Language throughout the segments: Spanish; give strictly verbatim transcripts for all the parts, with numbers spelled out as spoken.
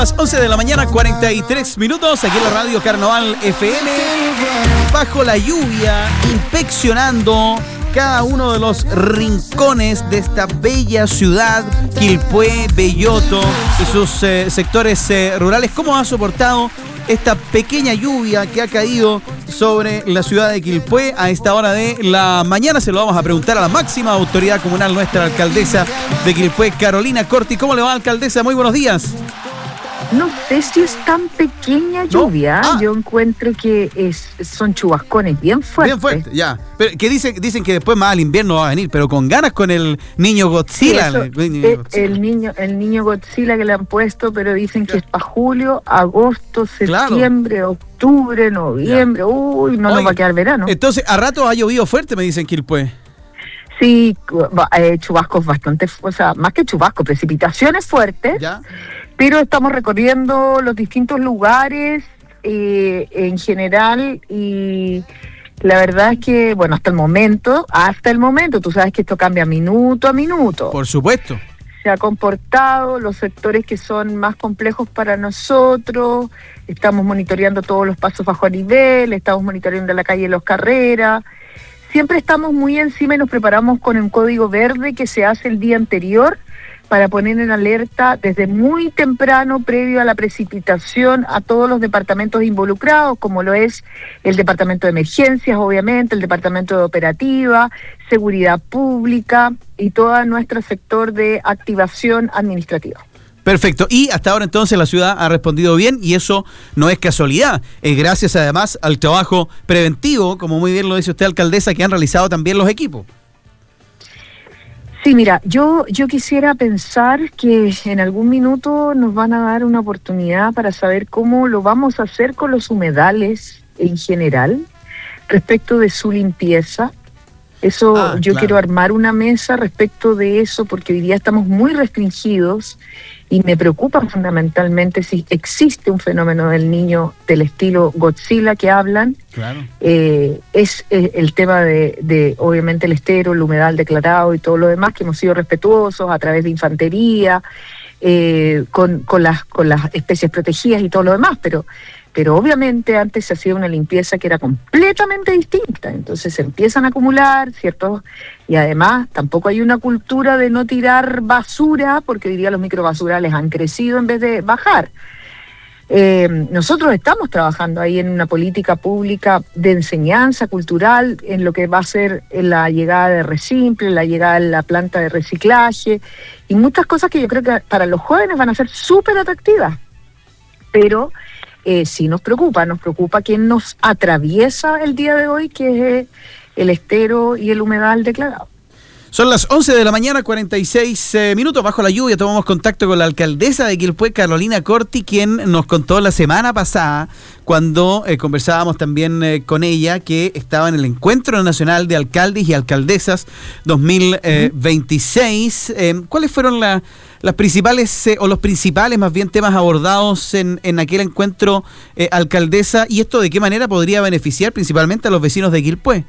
las once de la mañana, cuarenta y tres minutos, aquí en la radio Carnaval F M, bajo la lluvia, inspeccionando cada uno de los rincones de esta bella ciudad, Quilpué, Belloto y sus eh, sectores eh, rurales. ¿Cómo ha soportado esta pequeña lluvia que ha caído sobre la ciudad de Quilpué a esta hora de la mañana? Se lo vamos a preguntar a la máxima autoridad comunal, nuestra alcaldesa de Quilpué, Carolina Corti. ¿Cómo le va, alcaldesa? Muy buenos días. No sé si es tan pequeña lluvia, ¿no? ah. Yo encuentro que es, son chubascones bien fuertes. Bien fuertes, ya. Pero que dicen, dicen que después más al invierno va a venir, pero con ganas con el niño Godzilla. Sí, eso, el, niño Godzilla. el niño el niño Godzilla que le han puesto, pero dicen que es para julio, agosto, septiembre, claro. octubre, noviembre. Ya. Uy, no Oye, nos va a quedar verano. Entonces, a rato ha llovido fuerte, me dicen Quilpué. Sí, eh, chubascos bastante, o sea, más que chubascos, precipitaciones fuertes. Ya. Pero estamos recorriendo los distintos lugares eh, en general y la verdad es que, bueno, hasta el momento, hasta el momento, tú sabes que esto cambia minuto a minuto. Por supuesto. Se ha comportado, los sectores que son más complejos para nosotros, estamos monitoreando todos los pasos bajo nivel, estamos monitoreando la calle Los Carreras. Siempre estamos muy encima y nos preparamos con un código verde que se hace el día anterior para poner en alerta desde muy temprano, previo a la precipitación, a todos los departamentos involucrados, como lo es el Departamento de Emergencias, obviamente, el Departamento de Operativa, Seguridad Pública y todo nuestro sector de activación administrativa. Perfecto. Y hasta ahora entonces la ciudad ha respondido bien y eso no es casualidad. Es gracias además al trabajo preventivo, como muy bien lo dice usted, alcaldesa, que han realizado también los equipos. Sí, mira, yo, yo quisiera pensar que en algún minuto nos van a dar una oportunidad para saber cómo lo vamos a hacer con los humedales en general, respecto de su limpieza. Eso, ah, yo claro. quiero armar una mesa respecto de eso, porque hoy día estamos muy restringidos y me preocupa fundamentalmente si existe un fenómeno del niño del estilo Godzilla que hablan. Claro. Eh, es eh, el tema de, de, obviamente, el estero, el humedal declarado y todo lo demás, que hemos sido respetuosos a través de infantería, eh, con, con, las, con las especies protegidas y todo lo demás, pero... Pero obviamente antes se hacía una limpieza que era completamente distinta, entonces se empiezan a acumular, ¿cierto? Y además tampoco hay una cultura de no tirar basura, porque hoy día los microbasurales han crecido en vez de bajar. Eh, nosotros estamos trabajando ahí en una política pública de enseñanza cultural, en lo que va a ser la llegada de Resimple, la llegada de la planta de reciclaje, y muchas cosas que yo creo que para los jóvenes van a ser súper atractivas, pero... Eh, sí nos preocupa, nos preocupa quién nos atraviesa el día de hoy, que es eh, el estero y el humedal declarado. Son las once de la mañana, cuarenta y seis eh, minutos, bajo la lluvia. Tomamos contacto con la alcaldesa de Quilpué, Carolina Corti, quien nos contó la semana pasada, cuando eh, conversábamos también eh, con ella, que estaba en el Encuentro Nacional de Alcaldes y Alcaldesas dos mil veintiséis. Eh, ¿Cuáles fueron las... las principales, eh, o los principales más bien temas abordados en, en aquel encuentro, eh, alcaldesa, y esto de qué manera podría beneficiar principalmente a los vecinos de Quilpué?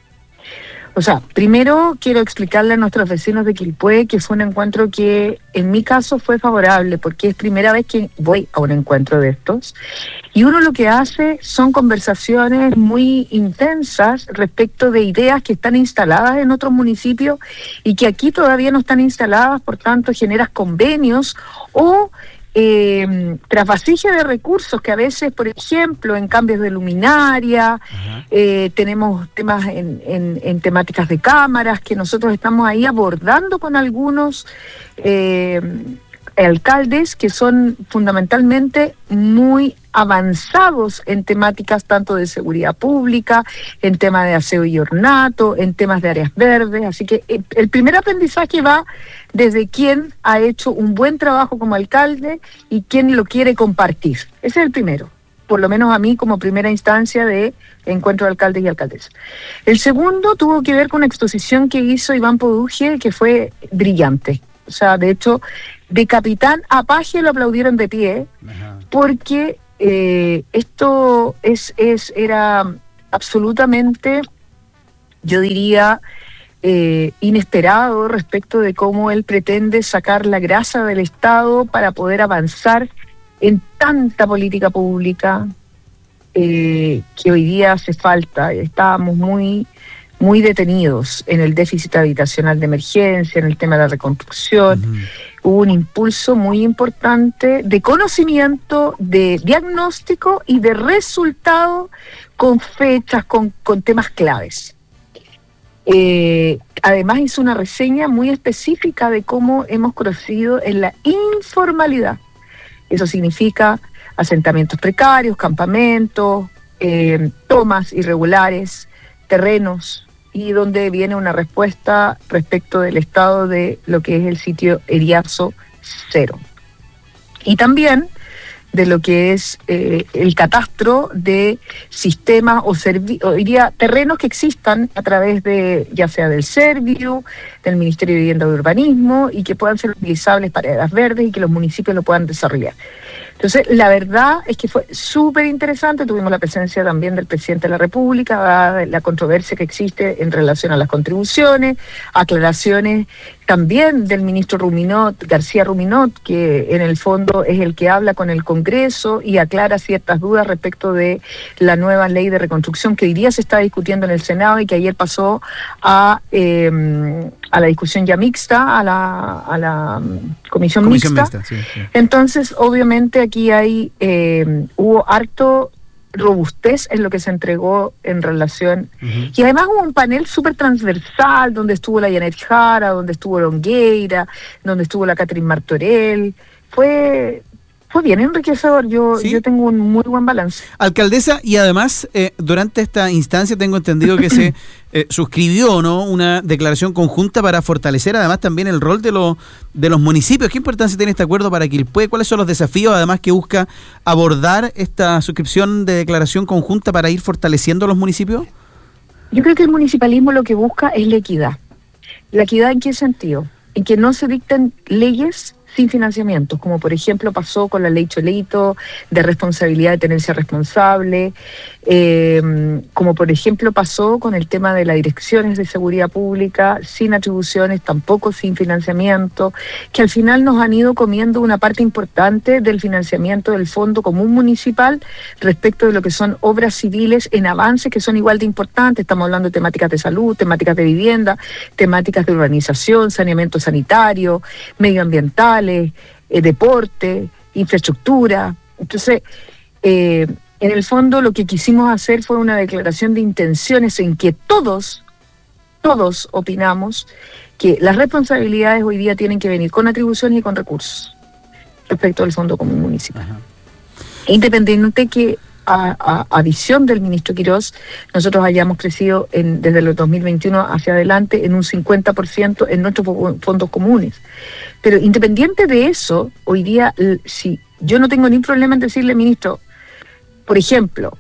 O sea, primero quiero explicarle a nuestros vecinos de Quilpué que fue un encuentro que en mi caso fue favorable, porque es primera vez que voy a un encuentro de estos, y uno lo que hace son conversaciones muy intensas respecto de ideas que están instaladas en otros municipios y que aquí todavía no están instaladas, por tanto generas convenios o Eh, trasvasicia de recursos que a veces, por ejemplo, en cambios de luminaria, eh, tenemos temas en, en, en temáticas de cámaras que nosotros estamos ahí abordando con algunos eh, alcaldes que son fundamentalmente muy avanzados en temáticas tanto de seguridad pública, en temas de aseo y ornato, en temas de áreas verdes. Así que eh, el primer aprendizaje va desde quien ha hecho un buen trabajo como alcalde y quien lo quiere compartir. Ese es el primero, por lo menos a mí como primera instancia de encuentro de alcaldes y alcaldesas. El segundo tuvo que ver con una exposición que hizo Iván Poduje, que fue brillante. O sea, de hecho, de capitán a paje lo aplaudieron de pie, Ajá. porque eh, esto es, es era absolutamente, yo diría, eh, inesperado respecto de cómo él pretende sacar la grasa del Estado para poder avanzar en tanta política pública eh, que hoy día hace falta. Estábamos muy, muy detenidos en el déficit habitacional de emergencia, en el tema de la reconstrucción. Uh-huh. Hubo un impulso muy importante de conocimiento, de diagnóstico y de resultado con fechas, con, con temas claves. Eh, además hizo una reseña muy específica de cómo hemos crecido en la informalidad. Eso significa asentamientos precarios, campamentos, eh, tomas irregulares, terrenos, y donde viene una respuesta respecto del estado de lo que es el sitio Eriazo cero. Y también de lo que es eh, el catastro de sistemas o, servi- o diría terrenos que existan a través de, ya sea del Serviu, del Ministerio de Vivienda y Urbanismo, y que puedan ser utilizables para áreas verdes y que los municipios lo puedan desarrollar. Entonces, la verdad es que fue súper interesante. Tuvimos la presencia también del presidente de la República, dada la controversia que existe en relación a las contribuciones, aclaraciones también del ministro Ruminot, García Ruminot, que en el fondo es el que habla con el Congreso y aclara ciertas dudas respecto de la nueva ley de reconstrucción que hoy día se está discutiendo en el Senado y que ayer pasó a, eh, a la discusión ya mixta, a la, a la comisión, comisión mixta. mixta sí, sí. Entonces, obviamente aquí hay eh, hubo harto robustez en lo que se entregó en relación, uh-huh. y además hubo un panel súper transversal donde estuvo la Janet Jara, donde estuvo Longueira, donde estuvo la Catherine Martorell. Fue fue bien enriquecedor. Yo ¿Sí? yo tengo un muy buen balance. Alcaldesa, y además eh, durante esta instancia tengo entendido que se eh, suscribió, ¿no?, una declaración conjunta para fortalecer además también el rol de los de los municipios. ¿Qué importancia tiene este acuerdo para Quilpué? ¿Cuáles son los desafíos además que busca abordar esta suscripción de declaración conjunta para ir fortaleciendo los municipios? Yo creo que el municipalismo lo que busca es la equidad. ¿La equidad en qué sentido? En que no se dicten leyes sin financiamientos, como por ejemplo pasó con la ley Cholito de responsabilidad de tenencia responsable, eh, como por ejemplo pasó con el tema de las direcciones de seguridad pública, sin atribuciones, tampoco sin financiamiento, que al final nos han ido comiendo una parte importante del financiamiento del Fondo Común Municipal respecto de lo que son obras civiles en avance, que son igual de importantes. Estamos hablando de temáticas de salud, temáticas de vivienda, temáticas de urbanización, saneamiento sanitario, medioambiental, Eh, deporte, infraestructura. Entonces, eh, en el fondo lo que quisimos hacer fue una declaración de intenciones en que todos, todos opinamos que las responsabilidades hoy día tienen que venir con atribuciones y con recursos respecto al Fondo Común Municipal. Ajá. Independiente que a, a, a visión del ministro Quirós, nosotros hayamos crecido en, desde los dos mil veintiuno hacia adelante en un cincuenta por ciento en nuestros fondos comunes. Pero independiente de eso, hoy día, si yo no tengo ningún problema en decirle, ministro, por ejemplo,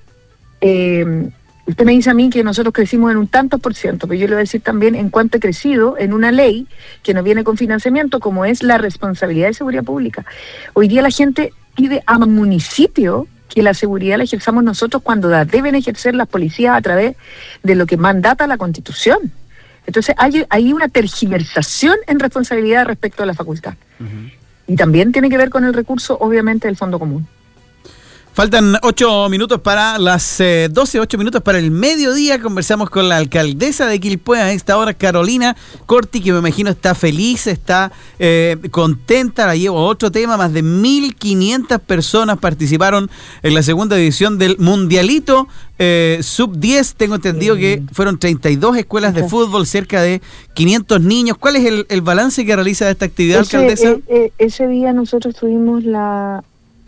eh, usted me dice a mí que nosotros crecimos en un tanto por ciento, pero yo le voy a decir también en cuánto he crecido en una ley que no viene con financiamiento, como es la responsabilidad de seguridad pública. Hoy día la gente pide a municipio que la seguridad la ejerzamos nosotros cuando la deben ejercer las policías a través de lo que mandata la Constitución. Entonces hay, hay una tergiversación en responsabilidad respecto a la facultad. Uh-huh. Y también tiene que ver con el recurso, obviamente, del Fondo Común. Faltan ocho minutos para las eh, doce, ocho minutos para el mediodía. Conversamos con la alcaldesa de Quilpué a esta hora, Carolina Corti, que me imagino está feliz, está eh, contenta. La llevo a otro tema. Más de mil quinientas personas participaron en la segunda edición del Mundialito eh, sub diez. Tengo entendido mm. que fueron treinta y dos escuelas de fútbol, cerca de quinientos niños. ¿Cuál es el, el balance que realiza de esta actividad, ese, alcaldesa? Eh, eh, ese día nosotros tuvimos la...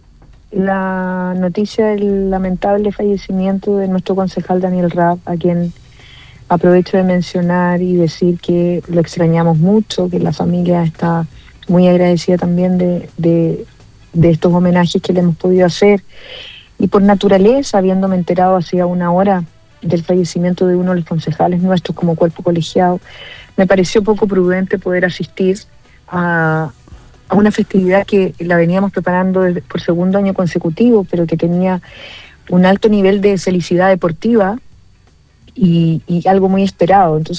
la noticia del lamentable fallecimiento de nuestro concejal Daniel Raab, a quien aprovecho de mencionar y decir que lo extrañamos mucho, que la familia está muy agradecida también de, de, de estos homenajes que le hemos podido hacer. Y por naturaleza, habiéndome enterado hacía una hora del fallecimiento de uno de los concejales nuestros como cuerpo colegiado, me pareció poco prudente poder asistir a a una festividad que la veníamos preparando desde, por segundo año consecutivo, pero que tenía un alto nivel de felicidad deportiva y, y algo muy esperado. Entonces,